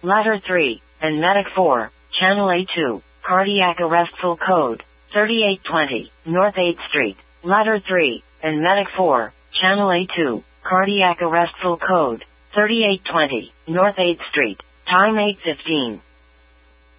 Ladder 3, and Medic 4, Channel A2, cardiac arrest full code, 3820, North 8th Street. Ladder 3, and Medic 4, Channel A2, cardiac arrest full code, 3820, North 8th Street. Time 8:15.